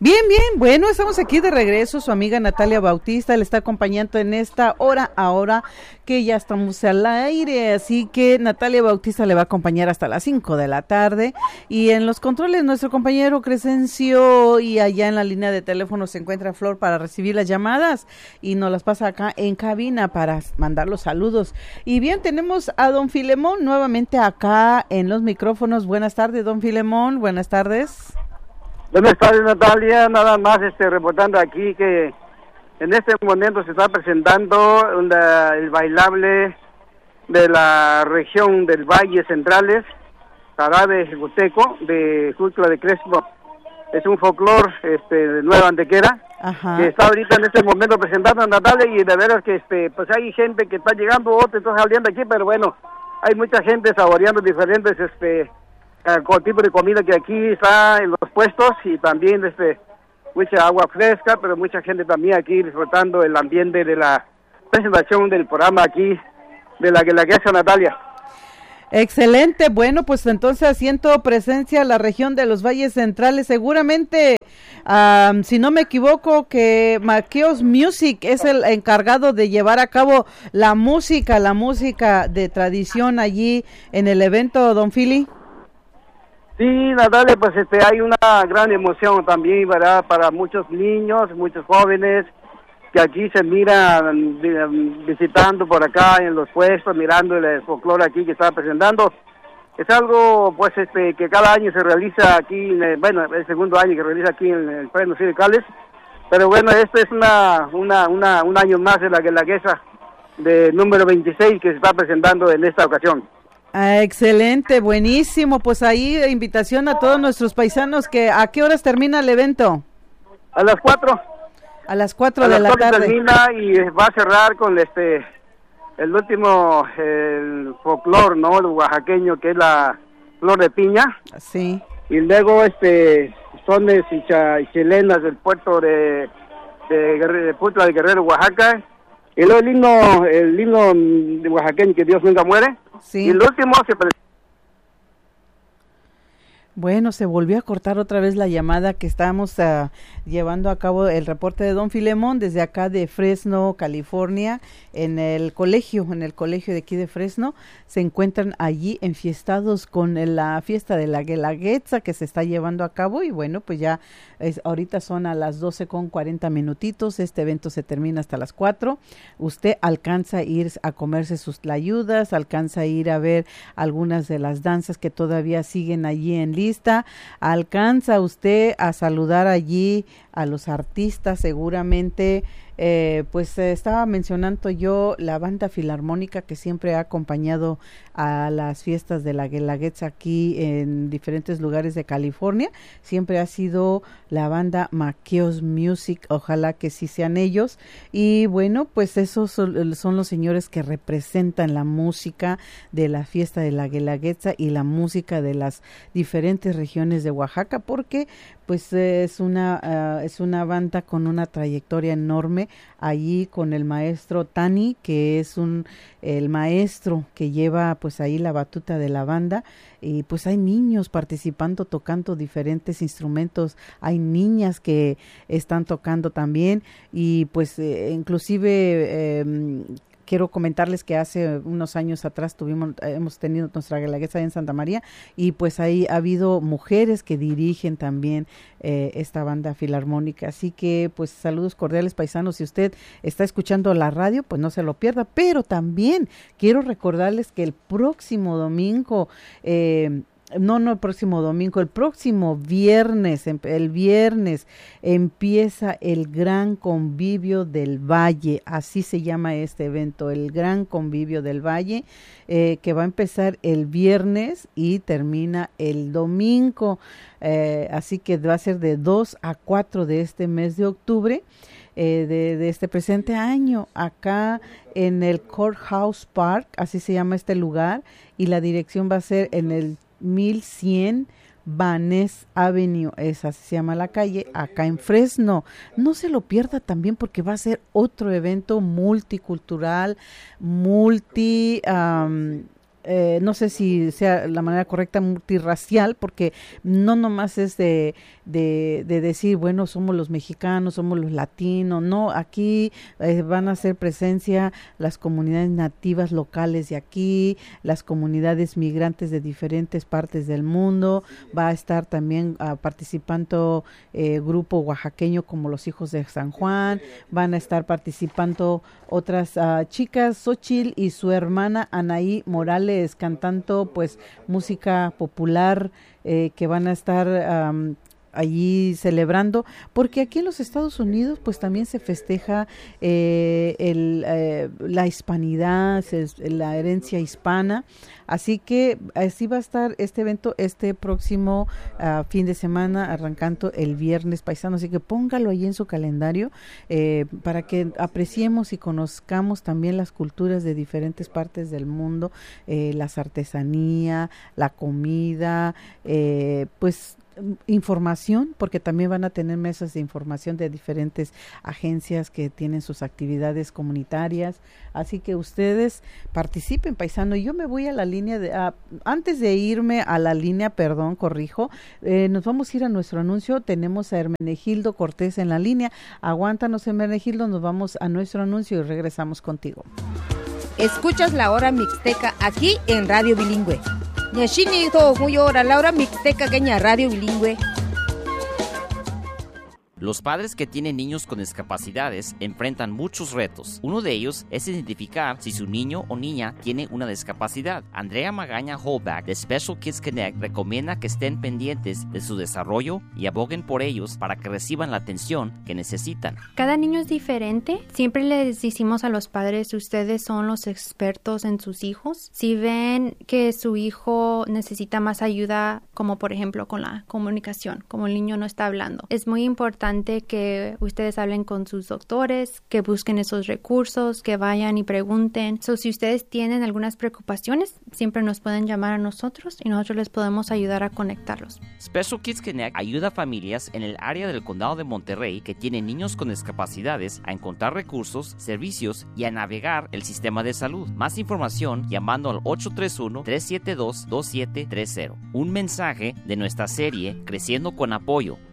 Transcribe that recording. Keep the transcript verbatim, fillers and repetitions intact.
Bien, bien, bueno, estamos aquí de regreso, su amiga Natalia Bautista le está acompañando en esta hora, ahora que ya estamos al aire, así que Natalia Bautista le va a acompañar hasta las cinco de la tarde, y en los controles nuestro compañero Crescencio, y allá en la línea de teléfono se encuentra Flor para recibir las llamadas, y nos las pasa acá en cabina para mandar los saludos. Y bien, tenemos a don Filemón nuevamente acá en los micrófonos. Buenas tardes, don Filemón, buenas tardes. Buenas tardes, Natalia, nada más este reportando aquí que en este momento se está presentando una, el bailable de la región del Valle Centrales, Jarabe Jicoteco, de Jutla de Crespo. Es un folclore este, de Nueva Antequera, Ajá. que está ahorita en este momento presentando a Natalia, y de veras que este pues hay gente que está llegando, otros están saliendo aquí, pero bueno, hay mucha gente saboreando diferentes este con tipo de comida que aquí está en los puestos, y también este mucha agua fresca, pero mucha gente también aquí disfrutando el ambiente de la presentación del programa aquí de la Guelaguetza, Natalia. Excelente, bueno, pues entonces haciendo presencia a la región de los Valles Centrales, seguramente, um, si no me equivoco, que Maqueos Music es el encargado de llevar a cabo la música, la música de tradición allí en el evento, don Fili. Sí, Natalia, pues este hay una gran emoción también, ¿verdad? Para muchos niños, muchos jóvenes que aquí se miran visitando por acá en los puestos, mirando el folclore aquí que está presentando. Es algo, pues, este que cada año se realiza aquí, en el, bueno, el segundo año que realiza aquí en el Premio Sindicales, pero bueno, este es una, una, una, un año más de la Guelaguetza de número veintiséis que se está presentando en esta ocasión. Ah, excelente, buenísimo, pues ahí invitación a todos nuestros paisanos que ¿a qué horas termina el evento? A las cuatro. A las cuatro de la tarde. Termina y va a cerrar con este el último el folclor, ¿no? El oaxaqueño, que es la flor de piña. Sí. Y luego este sones y, cha, y chilenas del puerto de de, de Putla de Guerrero, Oaxaca. Y luego el himno, el himno de oaxaqueño, que Dios nunca muere. Sí. Y el último se presenta. Bueno, se volvió a cortar otra vez la llamada que estábamos uh, llevando a cabo el reporte de don Filemón desde acá de Fresno, California, en el colegio, en el colegio de aquí de Fresno. Se encuentran allí enfiestados con la fiesta de la Guelaguetza que se está llevando a cabo, y bueno, pues ya es, ahorita son a las doce con cuarenta minutitos, este evento se termina hasta las cuatro. Usted alcanza a ir a comerse sus tlayudas, alcanza a ir a ver algunas de las danzas que todavía siguen allí en lista, alcanza usted a saludar allí a los artistas, seguramente, eh, pues eh, estaba mencionando yo la banda filarmónica que siempre ha acompañado a las fiestas de la Guelaguetza aquí en diferentes lugares de California, siempre ha sido la banda Maqueos Music, ojalá que sí sean ellos, y bueno, pues esos son, son los señores que representan la música de la fiesta de la Guelaguetza y la música de las diferentes regiones de Oaxaca, porque pues eh, es una uh, es una banda con una trayectoria enorme, allí con el maestro Tani, que es un el maestro que lleva pues ahí la batuta de la banda, y pues hay niños participando, tocando diferentes instrumentos, hay niñas que están tocando también, y pues eh, inclusive eh, quiero comentarles que hace unos años atrás tuvimos, hemos tenido nuestra Guelaguetza en Santa María, y pues ahí ha habido mujeres que dirigen también eh, esta banda filarmónica, así que pues saludos cordiales, paisanos. Si usted está escuchando la radio, pues no se lo pierda, pero también quiero recordarles que el próximo domingo eh, No, no el próximo domingo, el próximo viernes, el viernes empieza el Gran Convivio del Valle, así se llama este evento, el Gran Convivio del Valle, eh, que va a empezar el viernes y termina el domingo, eh, así que va a ser de dos a cuatro de este mes de octubre. Eh, de, de este presente año, acá en el Courthouse Park, así se llama este lugar, y la dirección va a ser en el mil cien Van Ness Avenue, esa se llama la calle, acá en Fresno. No se lo pierda también, porque va a ser otro evento multicultural, multi um, Eh, no sé si sea la manera correcta, multirracial, porque no nomás es de, de, de decir, bueno, somos los mexicanos, somos los latinos, no, aquí eh, van a hacer presencia las comunidades nativas locales de aquí, las comunidades migrantes de diferentes partes del mundo, va a estar también uh, participando eh, grupo oaxaqueño como los Hijos de San Juan, van a estar participando otras uh, chicas, Xochitl y su hermana Anaí Morales, cantando pues música popular, eh, que van a estar um, allí celebrando, porque aquí en los Estados Unidos pues también se festeja eh, el, eh, la hispanidad, la herencia hispana, así que así va a estar este evento este próximo uh, fin de semana, arrancando el viernes paisano, así que póngalo ahí en su calendario eh, para que apreciemos y conozcamos también las culturas de diferentes partes del mundo, eh, las artesanías, la comida, eh, pues información, porque también van a tener mesas de información de diferentes agencias que tienen sus actividades comunitarias, así que ustedes participen, paisano. Yo me voy a la línea de, uh, antes de irme a la línea, perdón, corrijo, eh, nos vamos a ir a nuestro anuncio, tenemos a Hermenegildo Cortés en la línea, aguántanos Hermenegildo, nos vamos a nuestro anuncio y regresamos contigo. Escuchas la hora mixteca aquí en Radio Bilingüe. Nyashini to huyora la hora mixteca queña Radio Bilingüe. Los padres que tienen niños con discapacidades enfrentan muchos retos. Uno de ellos es identificar si su niño o niña tiene una discapacidad. Andrea Magaña Holback de Special Kids Connect recomienda que estén pendientes de su desarrollo y aboguen por ellos para que reciban la atención que necesitan. Cada niño es diferente. Siempre les decimos a los padres, ustedes son los expertos en sus hijos. Si ven que su hijo necesita más ayuda, como por ejemplo con la comunicación, como el niño no está hablando, es muy importante que ustedes hablen con sus doctores, que busquen esos recursos, que vayan y pregunten. So, si ustedes tienen algunas preocupaciones, siempre nos pueden llamar a nosotros y nosotros les podemos ayudar a conectarlos. Special Kids Connect ayuda a familias en el área del condado de Monterrey que tienen niños con discapacidades a encontrar recursos, servicios y a navegar el sistema de salud. Más información llamando al ocho tres uno, tres siete dos, dos siete tres cero. Un mensaje de nuestra serie Creciendo con Apoyo,